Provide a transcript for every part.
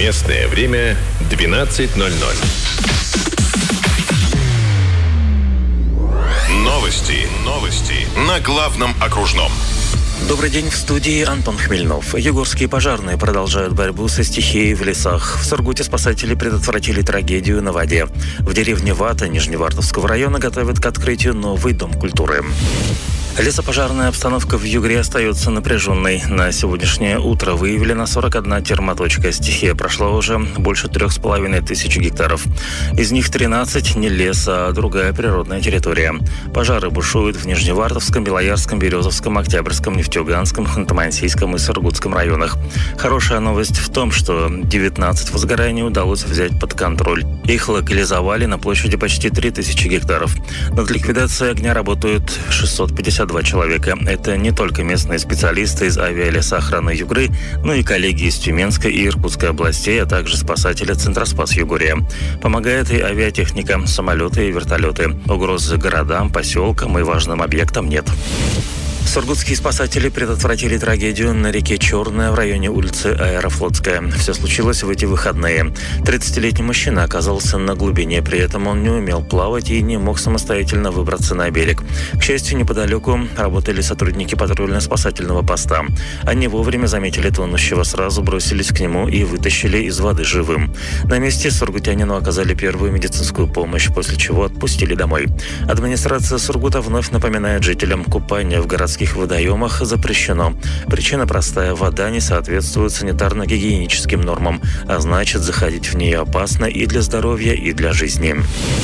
Местное время 12:00. Новости на главном окружном. Добрый день, в студии Антон Хмельнов. Югорские пожарные продолжают борьбу со стихией в лесах. В Сургуте спасатели предотвратили трагедию на воде. В деревне Вата Нижневартовского района готовят к открытию новый дом культуры. Лесопожарная обстановка в Югре остается напряженной. На сегодняшнее утро выявлена 41 термоточка. Стихия прошла уже больше 3500 гектаров. Из них 13 не лес, а другая природная территория. Пожары бушуют в Нижневартовском, Белоярском, Березовском, Октябрьском, Нефтеюганском, Ханты-Мансийском и Сургутском районах. Хорошая новость в том, что 19 возгораний удалось взять под контроль. Их локализовали на площади почти 3000 гектаров. Над ликвидацией огня работают 652 человека. Это не только местные специалисты из авиалесоохраны Югры, но и коллеги из Тюменской и Иркутской областей, а также спасатели Центроспас Югория. Помогает и авиатехника, самолеты и вертолеты. Угрозы городам, поселкам и важным объектам нет. Сургутские спасатели предотвратили трагедию на реке Черная в районе улицы Аэрофлотская. Все случилось в эти выходные. 30-летний мужчина оказался на глубине, при этом он не умел плавать и не мог самостоятельно выбраться на берег. К счастью, неподалеку работали сотрудники патрульно-спасательного поста. Они вовремя заметили тонущего, сразу бросились к нему и вытащили из воды живым. На месте сургутянину оказали первую медицинскую помощь, после чего отпустили домой. Администрация Сургута вновь напоминает жителям: купание в городских водоемах запрещено. Причина простая: вода не соответствует санитарно-гигиеническим нормам, а значит, заходить в нее опасно и для здоровья, и для жизни.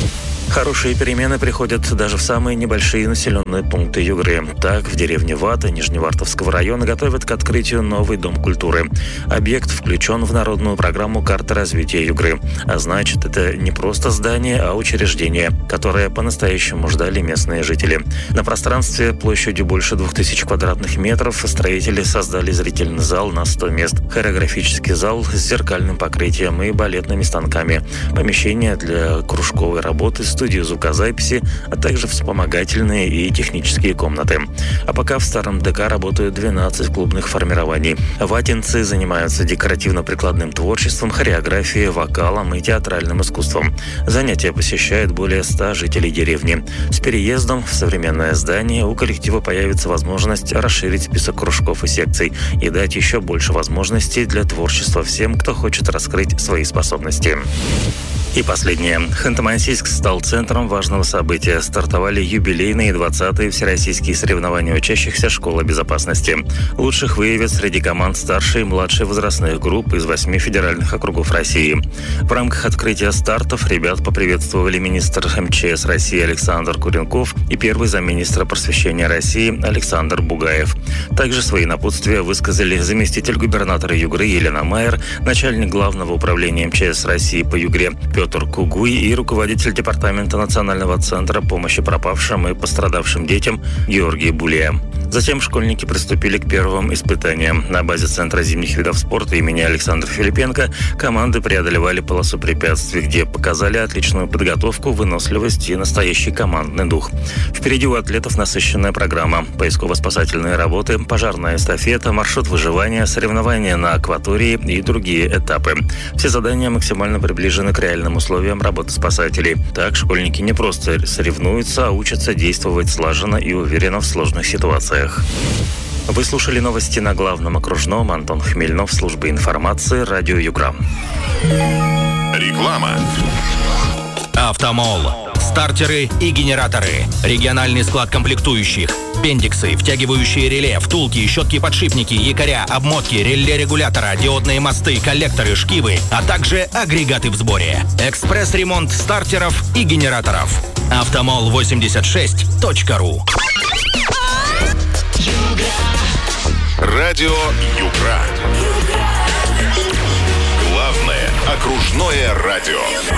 Хорошие перемены приходят даже в самые небольшие населенные пункты Югры. Так, в деревне Вата Нижневартовского района готовят к открытию новый дом культуры. Объект включен в народную программу «Карта развития Югры». А значит, это не просто здание, а учреждение, которое по-настоящему ждали местные жители. На пространстве площадью больше 2000 квадратных метров строители создали зрительный зал на 100 мест, хореографический зал с зеркальным покрытием и балетными станками, помещение для кружковой работы, студию звукозаписи, а также вспомогательные и технические комнаты. А пока в старом ДК работают 12 клубных формирований. Ватинцы занимаются декоративно-прикладным творчеством, хореографией, вокалом и театральным искусством. Занятия посещают более 100 жителей деревни. С переездом в современное здание у коллектива появится возможность расширить список кружков и секций и дать еще больше возможностей для творчества всем, кто хочет раскрыть свои способности. И последнее. Ханты-Мансийск стал центром важного события. Стартовали юбилейные 20-е всероссийские соревнования учащихся школы безопасности. Лучших выявят среди команд старшей и младшей возрастных групп из 8 федеральных округов России. В рамках открытия стартов ребят поприветствовали министр МЧС России Александр Куренков и первый замминистра просвещения России Александр Бугаев. Также свои напутствия высказали заместитель губернатора Югры Елена Майер, начальник главного управления МЧС России по Югре Петр Кугуй и руководитель департамента Национального центра помощи пропавшим и пострадавшим детям Георгий Булия. Затем школьники приступили к первым испытаниям. На базе Центра зимних видов спорта имени Александра Филипенко команды преодолевали полосу препятствий, где показали отличную подготовку, выносливость и настоящий командный дух. Впереди у атлетов насыщенная программа: поисково-спасательные работы, пожарная эстафета, маршрут выживания, соревнования на акватории и другие этапы. Все задания максимально приближены к реальным условиям работы спасателей. Так школьники не просто соревнуются, а учатся действовать слаженно и уверенно в сложных ситуациях. Вы слушали новости на главном окружном. Антон Хмельнов, служба информации, радио Югра. Реклама. Автомол. Стартеры и генераторы. Региональный склад комплектующих. Бендиксы, втягивающие реле, втулки, щетки-подшипники, якоря, обмотки, реле регулятора, диодные мосты, коллекторы, шкивы, а также агрегаты в сборе. Экспресс-ремонт стартеров и генераторов. Автомол86.ру. Радио Югра. Главное окружное радио.